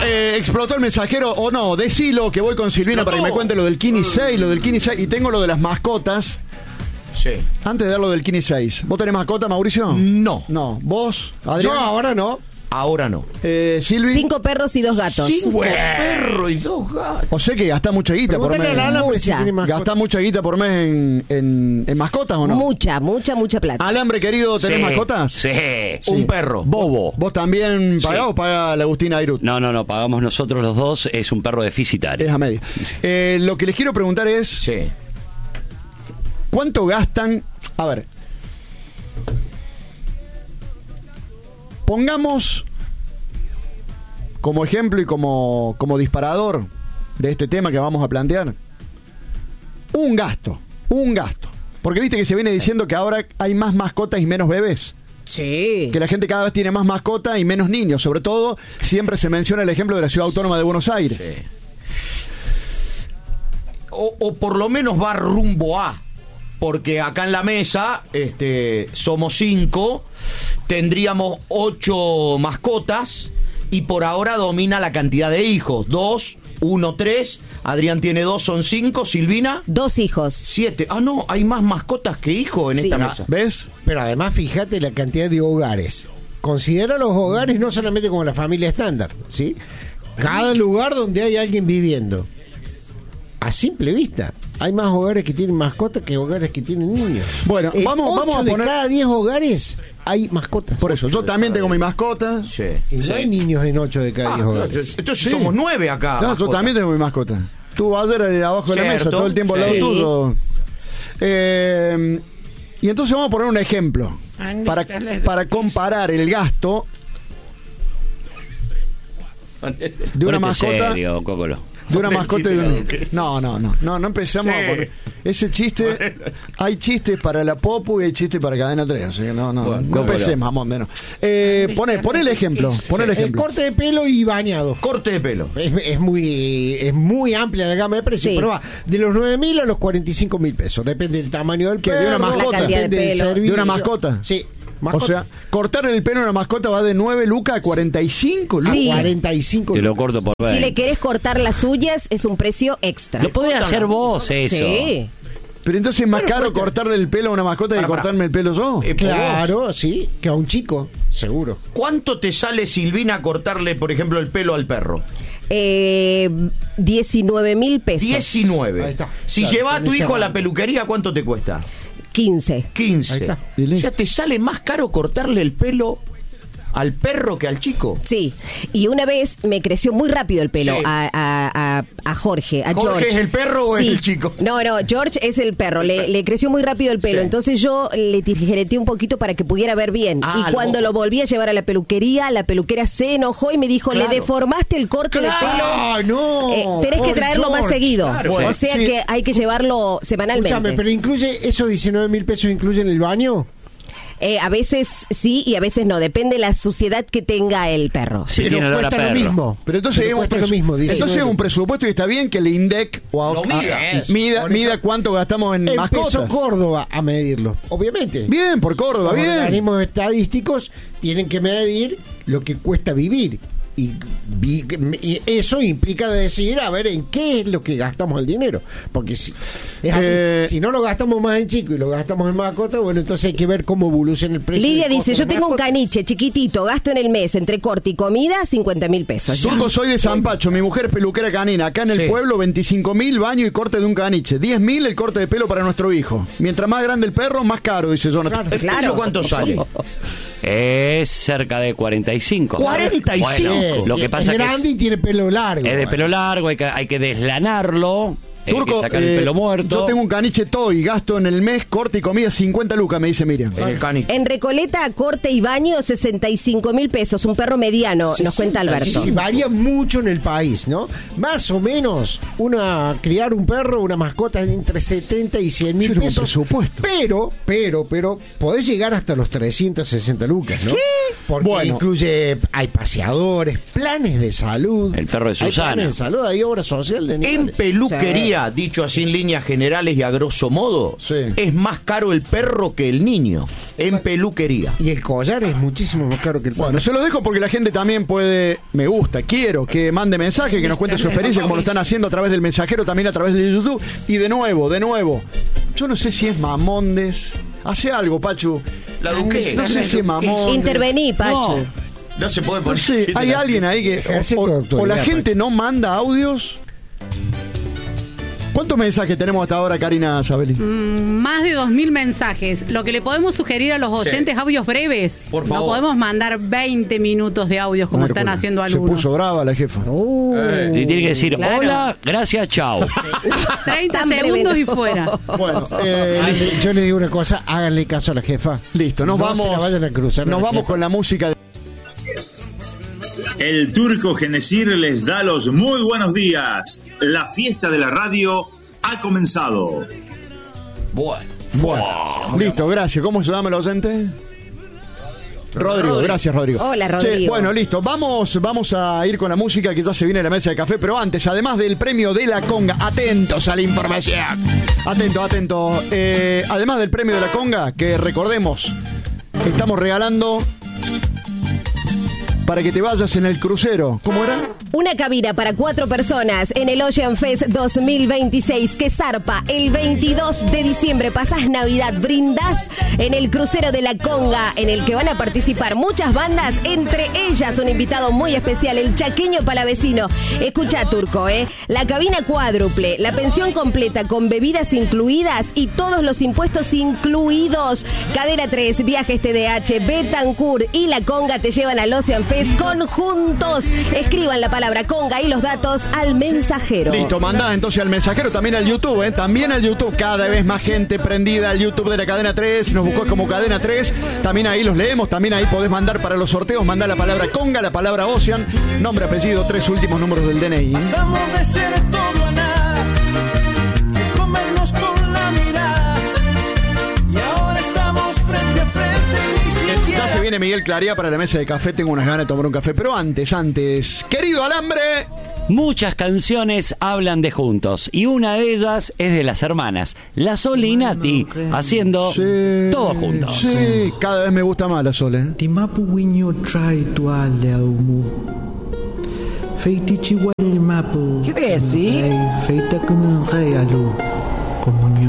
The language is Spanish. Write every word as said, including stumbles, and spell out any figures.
eh, explotó el mensajero, o no, decilo que voy con Silvina para que me cuente lo del Kini seis, lo del Kini seis, y tengo lo de las mascotas. Sí. Antes de dar lo del Kini seis. ¿Vos tenés mascota, Mauricio? No. No. ¿Vos, Adrián? Yo ahora no. Ahora no. Eh, Silvi. Cinco perros y dos gatos. Cinco perros y dos gatos. O sea que gastás mucha guita por mes. A Lala, mucha. Si ¿Gastás mucha guita por mes en, en, en mascotas o no? Mucha, mucha, mucha plata. Alambre, querido, ¿tenés Sí, mascotas? Sí. Sí. Un perro. Bobo. ¿Vos también pagás Sí. o paga la Agustina Airut? No, no, no, pagamos nosotros los dos. Es un perro deficitario. Es a medio. Eh, lo que les quiero preguntar es... Sí. ¿Cuánto gastan? A ver. Pongamos como ejemplo y como, como disparador de este tema que vamos a plantear un gasto, un gasto. Porque viste que se viene diciendo que ahora hay más mascotas y menos bebés. Sí. Que la gente cada vez tiene más mascotas y menos niños. Sobre todo, siempre se menciona el ejemplo de la Ciudad Autónoma de Buenos Aires. Sí. O, o por lo menos va rumbo a... Porque acá en la mesa este, somos cinco, tendríamos ocho mascotas y por ahora domina la cantidad de hijos. Dos, uno, tres. Adrián tiene dos, son cinco. Silvina. Dos hijos. Siete. Ah, no, hay más mascotas que hijos en Sí. esta mesa. ¿Ves? Pero además, fíjate la cantidad de hogares. Considera los hogares no solamente como la familia estándar, ¿sí? Cada lugar donde hay alguien viviendo. A simple vista, hay más hogares que tienen mascotas que hogares que tienen niños. Bueno, En vamos, ocho vamos a de poner... cada diez hogares hay mascotas. Por eso, yo también tengo mi mascota. Sí. Y no sí. hay niños en ocho de cada Ah, diez claro, hogares. entonces Sí. somos nueve acá. No, yo mascotas. también tengo mi mascota. Tú ayer eh, abajo de la Cierto, mesa, todo el tiempo al lado sí. tuyo. Eh, y entonces vamos a poner un ejemplo. Para, para comparar el gasto de una Ponete mascota. serio, Cocolo. De una mascota y de un... ¿Qué? No, no, no, no, no empezamos Sí. a poner... Ese chiste, hay chistes para la Popu y hay chistes para Cadena tres, o sea que no, no, Bueno, no bueno. empecemos, amor, menos. Eh, poné, poné el ejemplo, poné el El ejemplo. corte de pelo y bañado. Corte de pelo. Es, es muy es muy amplia la gama de precios, Sí. pero va de los nueve mil a los cuarenta y cinco mil pesos. Depende del tamaño del ¿Qué, perro, de una mascota? La cantidad de depende del pelo. servicio. ¿De una mascota? Sí. O Mascota. sea, cortar el pelo a una mascota va de nueve lucas a cuarenta y cinco lucas. Sí. cuarenta y cinco Te lo corto por ver. Si le querés cortar las uñas, es un precio extra. Lo podés hacer vos, eso. Sí. Pero entonces es más Bueno, caro cuenta. cortarle el pelo a una mascota que Pará, pará. cortarme el pelo yo. Eh, Claro, sí, que a un chico, seguro. ¿Cuánto te sale, Silvina, cortarle, por ejemplo, el pelo al perro? Eh, diecinueve mil pesos. diecinueve. Ahí está. Si Claro, llevas a tu tenés hijo a la razón. peluquería, ¿cuánto te cuesta? quince. quince. Ahí está. Y O listo. sea, te sale más caro cortarle el pelo al perro que al chico. Sí, y una vez me creció muy rápido el pelo Sí. a, a, a, a Jorge, a ¿Jorge George. es el perro o es Sí. el chico? No, no, George es el perro, le, le creció muy rápido el pelo, Sí. entonces yo le tijereteé un poquito para que pudiera ver bien. Ah, y cuando lo- lo volví a llevar a la peluquería, la peluquera se enojó y me dijo, Claro. le deformaste el corte Claro. de pelo. ¡Ah, no! Eh, tenés que Pobre traerlo más George. seguido. Claro. o sea Sí. que hay que llevarlo semanalmente. Escúchame, pero incluye, ¿esos diecinueve mil pesos incluyen el baño? Eh, a veces sí y a veces no, depende de la suciedad que tenga el perro. Sí, pero tiene olor a cuesta lo perro. mismo. Pero entonces, Pero es un cuesta lo presu- mismo. entonces es diecinueve. un presupuesto y está bien que el INDEC o a- Lo mida. a- mida, Por eso- mida cuánto gastamos en Empezó mascotas. Córdoba a medirlo, obviamente. Bien, por Córdoba, Los bien. organismos estadísticos tienen que medir lo que cuesta vivir. Y, vi- y eso implica decir, a ver, en qué es lo que gastamos el dinero. Porque si es así, Eh, si no lo gastamos más en chico y lo gastamos en mascota, bueno, entonces hay que ver cómo evoluciona el precio. Lidia del costo dice, yo de tengo un mascotas. caniche chiquitito, gasto en el mes entre corte y comida cincuenta mil pesos. Turco, soy de Zampacho, mi mujer es peluquera canina. Acá en el Sí. pueblo, veinticinco mil baño y corte de un caniche. diez mil el corte de pelo para nuestro hijo. Mientras más grande el perro, más caro, dice Jonathan. Claro. ¿El tuyo cuánto sale? Es cerca de cuarenta y cinco. cuarenta y cinco. Bueno, lo que pasa es que grande es, y tiene pelo largo. es de pelo largo, hay que, hay que deslanarlo, hay Turco, que sacar eh, el pelo muerto. yo tengo un caniche toy, gasto en el mes, corte y comida cincuenta lucas, me dice Miriam. En el caniche. En Recoleta, corte y baño, sesenta y cinco mil pesos. Un perro mediano, nos cuenta Alberto. Sí, sí, varía mucho en el país, ¿no? Más o menos, una criar un perro, una mascota entre setenta y cien mil Pero un pesos. presupuesto. Pero, pero, pero, podés llegar hasta los trescientas sesenta lucas, ¿no? Porque Bueno. incluye, hay paseadores, planes de salud. El perro de Hay Susana. planes de salud, hay obra social de En animales. peluquería familia, dicho así en líneas generales y a grosso modo, Sí. es más caro el perro que el niño en peluquería. Y el collar es muchísimo más caro que el Bueno, se lo dejo porque la gente también puede, me gusta, quiero que mande mensaje, que nos cuente su experiencia, como lo están haciendo a través del mensajero, también a través de YouTube. Y de nuevo, de nuevo, yo no sé si es Mamondes. Hace algo, Pachu. La duquesa. No sé si es Mamondes. Intervení, Pacho. No, no se puede No poner. sé, hay alguien ahí que. Ejercicio O, de o- autoridad, o la gente Pachu. no manda audios. ¿Cuántos mensajes tenemos hasta ahora, Karina Sabelli? Mm, Más de dos mil mensajes. Lo que le podemos sugerir a los oyentes, audios breves. Por No favor. podemos mandar veinte minutos de audios como están Hércules. haciendo Se algunos. puso brava la jefa. Uh, Y tiene que decir, Claro. hola, gracias, chao. treinta Tan segundos y tremendo. fuera. Bueno, eh, Ale, yo le digo una cosa, háganle caso a la jefa. listo, nos No vamos. se la vayan a cruzar a nos la vamos jefa. con la música. de- El Turco Genesir les da los muy buenos días. La fiesta de la radio ha comenzado. Bueno. Bueno, listo, gracias. ¿Cómo se llama el oyente? Rodrigo, gracias Rodrigo. Hola, Rodrigo. Che, bueno, listo, vamos, vamos a ir con la música que ya se viene a la mesa de café, pero antes, además del premio de la conga, atentos a la información. Atentos, atentos. Eh, además del premio de la conga, que recordemos, estamos regalando para que te vayas en el crucero. ¿Cómo era? Una cabina para cuatro personas en el Ocean Fest dos mil veintiséis que zarpa el veintidós de diciembre. Pasás Navidad, brindás en el crucero de la Conga, en el que van a participar muchas bandas, entre ellas un invitado muy especial, el Chaqueño Palavecino. Escucha, Turco, ¿eh? La cabina cuádruple, la pensión completa con bebidas incluidas y todos los impuestos incluidos. Cadena tres, Viajes T D H, Betancourt y la Conga te llevan al Ocean Fest conjuntos. Escriban la palabra Conga y los datos al mensajero. Listo, mandá entonces al mensajero, también al YouTube, ¿eh? También al YouTube, cada vez más gente prendida al YouTube de la Cadena tres, si nos buscás como Cadena tres, también ahí los leemos, también ahí podés mandar para los sorteos, mandá la palabra Conga, la palabra Ocean, nombre, apellido, tres últimos números del D N I. Pasamos de ser todo a nada, de comernos con la mirada, y ahora estamos frente a frente, ni siquiera... Ya se viene Miguel Claría para la mesa de café, tengo unas ganas de tomar un café, pero antes, antes, querido Alambre... Muchas canciones hablan de juntos y una de ellas es de las hermanas, La Sole y Nati, haciendo Sí, todos juntos. Sí, cada vez me gusta más la Sole, ¿eh? Timapu winyo try to aleumu. Feiti chihuahua mapu. ¿Qué decís? Feita como un rey alu. Como